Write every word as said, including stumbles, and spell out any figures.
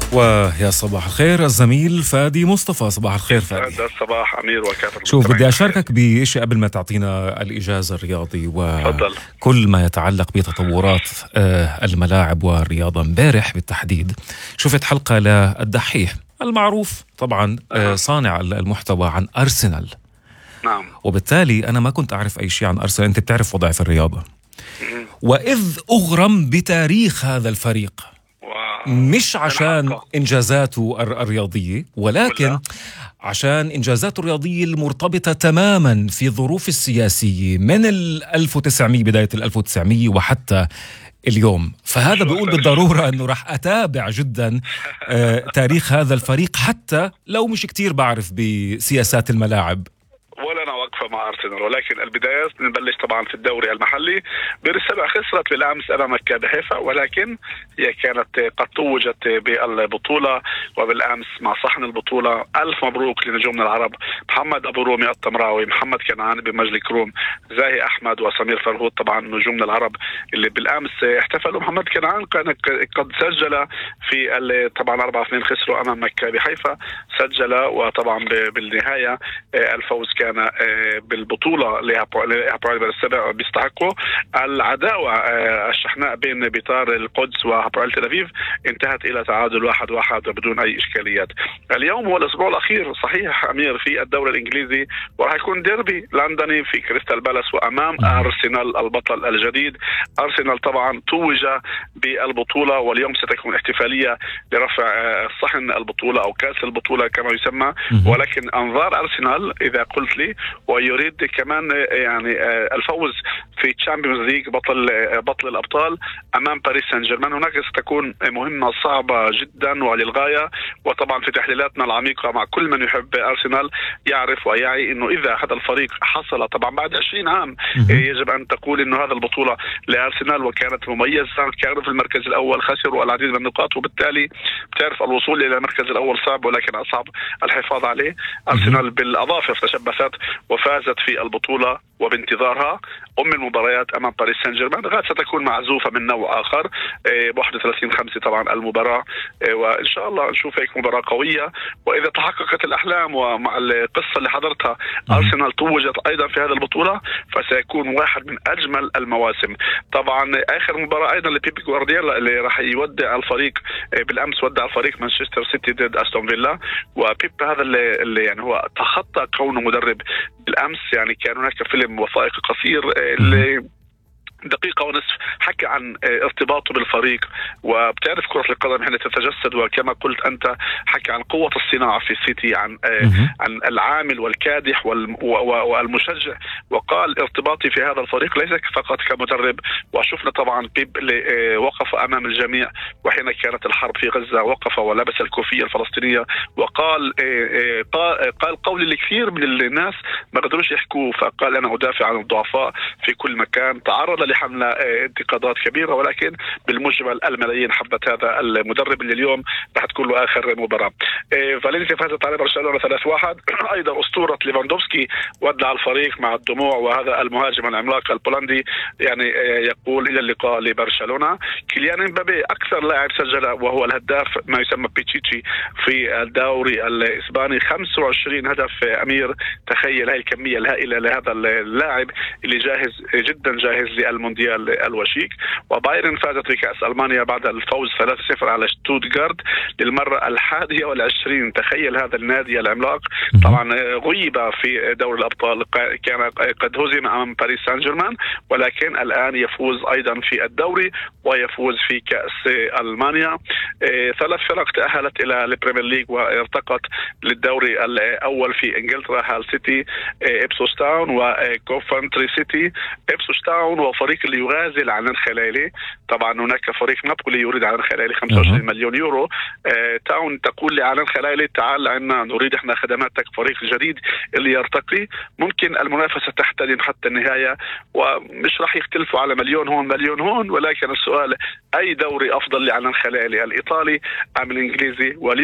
ويا صباح الخير الزميل فادي مصطفى. صباح الخير فادي. هذا الصباح أمير وكافر. شوف، بدي أشاركك بشيء قبل ما تعطينا الإجازة الرياضي وكل ما يتعلق بتطورات الملاعب والرياضة. امبارح بالتحديد شفت حلقة للدحيح المعروف طبعا، صانع المحتوى عن أرسنال. نعم. وبالتالي أنا ما كنت أعرف أي شيء عن أرسنال، أنت بتعرف وضعي في الرياضة، وإذ أغرم بتاريخ هذا الفريق، مش عشان إنجازاته الرياضية، ولكن عشان إنجازاته الرياضية المرتبطة تماما في الظروف السياسية من الألف وتسعمية، بداية الألف وتسعمية وحتى اليوم. فهذا بيقول بالضرورة أنه راح أتابع جدا تاريخ هذا الفريق، حتى لو مش كتير بعرف بسياسات الملاعب. ولنا وقفة مع أرسنال، ولكن البدايات نبلش طبعا في الدوري المحلي. بالسبع خسرت بالأمس أمام مكابي حيفا، ولكن هي كانت قد توجت بالبطولة وبالأمس مع صحن البطولة. ألف مبروك لنجومنا العرب، محمد أبو رومي التمراوي، محمد كنعان بمجلي كروم، زاهي أحمد وسمير فرهود، طبعا نجومنا العرب اللي بالأمس احتفلوا. محمد كنعان كان قد سجل في طبعا أربعة اثنين خسروا أمام مكابي حيفا، سجل، وطبعا بالنهاية الفوز كان بالبطولة لهابويل السبع بيستحقوا. العداوة الشحناء بين بيطار القدس وهابويل تل أبيب انتهت إلى تعادل واحد واحد بدون أي إشكاليات. اليوم هو الأسبوع الأخير صحيح أمير في الدوري الإنجليزي، وراح يكون ديربي لندني في كريستال بالاس وأمام أرسنال البطل الجديد. أرسنال طبعا توج بالبطولة، واليوم ستكون احتفالية لرفع صحن البطولة أو كأس البطولة كما يسمى. ولكن أنظار أرسنال إذا قلت لي ويريد كمان يعني الفوز في تشامبيونز ليج، بطل بطل الأبطال أمام باريس سان جيرمان، هناك ستكون مهمة صعبة جدا وللغاية. وطبعا في تحليلاتنا العميقة مع كل من يحب أرسنال يعرف ويعي إنه إذا هذا الفريق حصل طبعا بعد عشرين عام، يجب أن تقول إنه هذا البطولة لأرسنال وكانت مميزة. كانوا في المركز الأول، خسروا العديد من النقاط، وبالتالي بتعرف الوصول إلى المركز الأول صعب، ولكن أصعب الحفاظ عليه. أرسنال بالأظافر تشبثت وفازت في البطولة، وبانتظارها أم المباريات أمام باريس سان جيرمان. غاد ستكون معزوفة من نوع آخر ب واحد وثلاثين خمسة طبعا المباراة، وإن شاء الله نشوف هيك مباراة قوية. وإذا تحققت الأحلام ومع القصة اللي حضرتها أرسنال توجت أيضا في هذه البطولة، فسيكون واحد من أجمل المواسم. طبعا آخر مباراة أيضا لبيب جوارديولا اللي راح يودع الفريق، بالأمس ودع الفريق مانشستر سيتي ضد أستون فيلا. وبيب هذا اللي, اللي يعني هو تخطى كونه مدرب بالأمس. يعني كان هناك فيلم وثائقي قصير اللي دقيقة ونصف حكى عن ارتباطه بالفريق، وبتعرف كرة القدم هنا تتجسد، وكما قلت أنت حكى عن قوة الصناعة في السيتي، عن عن العامل والكادح والمشجع، وقال ارتباطي في هذا الفريق ليس فقط كمدرب. وشفنا طبعا بيب اللي وقف أمام الجميع وحين كانت الحرب في غزة، وقف ولبس الكوفية الفلسطينية وقال قال قول اللي كثير من الناس ما قدروش يحكوه، فقال أنا أدافع عن الضعفاء في كل مكان. تعرض لحملة انتقادات كبيرة، ولكن بالمجمل الملايين حبت هذا المدرب اللي اليوم راح تكون له آخر مباراة. فالنسيا فازت على برشلونة ثلاثة واحد. أيضا أسطورة ليفاندوفسكي ودع الفريق مع الدموع، وهذا المهاجم العملاق البولندي يعني يقول إلى اللقاء لبرشلونة. كيليان امبابي أكثر لاعب سجل وهو الهداف ما يسمى بيتشيتشي في الدوري الإسباني، خمسة وعشرين هدف أمير. تخيل هاي الكمية الهائلة لهذا اللاعب اللي جاهز جدا جاهز للمونديال الوشيك. وبايرن فازت بكأس ألمانيا بعد الفوز ثلاثة صفر على شتوتغارت للمرة الحادية والعشرين. تخيل هذا النادي العملاق طبعا غيب في دوري الأبطال، كان قد هزم أمام باريس سان جيرمان، ولكن الآن يفوز أيضا في الدوري ويفوز في كأس ألمانيا. ثلاث فرق تأهلت إلى البريمير ليج وارتقت للدوري الأول في إنجلترا، هال سيتي، إبسوس تاون وكوفنتري سيتي. إبسوس تاون وفريق اللي يغازل عن الخليلي، طبعا هناك فريق نابولي يريد عن الخليلي خمسة وعشرين مليون يورو. آه، تاون تقول لي عن الخليلي تعال عنا نريد احنا خدماتك، فريق جديد اللي يرتقي. ممكن المنافسة تحتدم حتى النهاية، ومش راح يختلفوا على مليون هون مليون هون، ولكن السؤال أي دوري أفضل لعن الخليلي، الإيطالي أم الإنجليزي؟